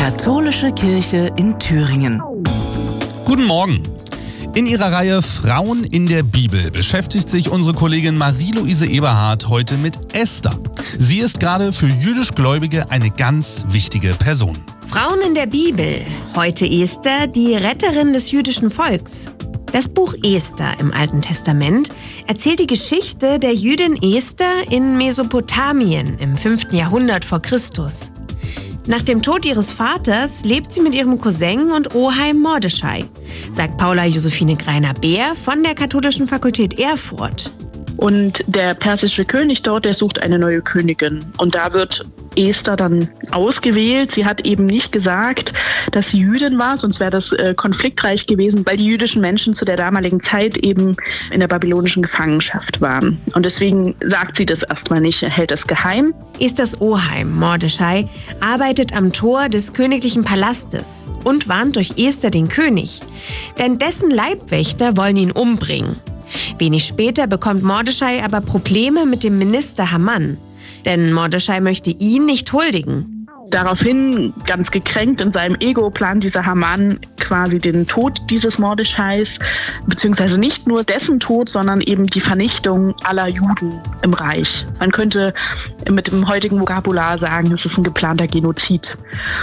Katholische Kirche in Thüringen. Guten Morgen. In ihrer Reihe Frauen in der Bibel beschäftigt sich unsere Kollegin Marie-Louise Eberhardt heute mit Esther. Sie ist gerade für jüdisch Gläubige eine ganz wichtige Person. Frauen in der Bibel. Heute Esther, die Retterin des jüdischen Volks. Das Buch Esther im Alten Testament erzählt die Geschichte der Jüdin Esther in Mesopotamien im 5. Jahrhundert vor Christus. Nach dem Tod ihres Vaters lebt sie mit ihrem Cousin und Oheim Mordeschai, sagt Paula Josephine Greiner-Beer von der Katholischen Fakultät Erfurt. Und der persische König dort, der sucht eine neue Königin. Und da wird Esther dann ausgewählt. Sie hat eben nicht gesagt, dass sie Jüdin war, sonst wäre das konfliktreich gewesen, weil die jüdischen Menschen zu der damaligen Zeit eben in der babylonischen Gefangenschaft waren. Und deswegen sagt sie das erstmal nicht, hält das geheim. Esters Oheim, Mordeschai, arbeitet am Tor des königlichen Palastes und warnt durch Esther den König. Denn dessen Leibwächter wollen ihn umbringen. Wenig später bekommt Mordeschai aber Probleme mit dem Minister Haman. Denn Mordeschai möchte ihn nicht huldigen. Daraufhin, ganz gekränkt in seinem Ego, plant dieser Haman quasi den Tod dieses Mordeschais, beziehungsweise nicht nur dessen Tod, sondern eben die Vernichtung aller Juden im Reich. Man könnte mit dem heutigen Vokabular sagen, es ist ein geplanter Genozid.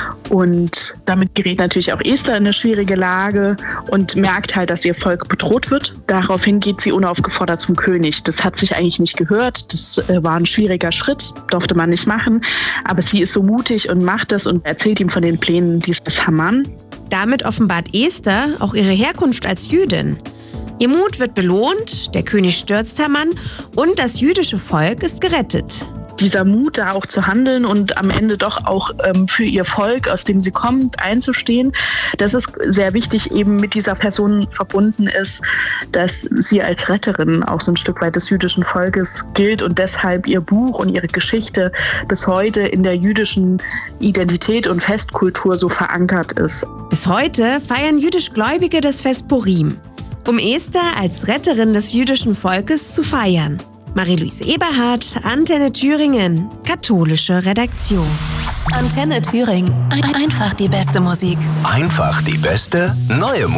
Und damit gerät natürlich auch Esther in eine schwierige Lage und merkt halt, dass ihr Volk bedroht wird. Daraufhin geht sie unaufgefordert zum König. Das hat sich eigentlich nicht gehört. Das war ein schwieriger Schritt, durfte man nicht machen. Aber sie ist so mutig und macht das und erzählt ihm von den Plänen dieses Haman. Damit offenbart Esther auch ihre Herkunft als Jüdin. Ihr Mut wird belohnt, der König stürzt Haman und das jüdische Volk ist gerettet. Dieser Mut, da auch zu handeln und am Ende doch auch für ihr Volk, aus dem sie kommt, einzustehen, das ist sehr wichtig, eben mit dieser Person verbunden ist, dass sie als Retterin auch so ein Stück weit des jüdischen Volkes gilt und deshalb ihr Buch und ihre Geschichte bis heute in der jüdischen Identität und Festkultur so verankert ist. Bis heute feiern jüdisch Gläubige das Fest Purim, um Esther als Retterin des jüdischen Volkes zu feiern. Marie-Louise Eberhardt, Antenne Thüringen, katholische Redaktion. Antenne Thüringen. Einfach die beste Musik. Einfach die beste neue Musik.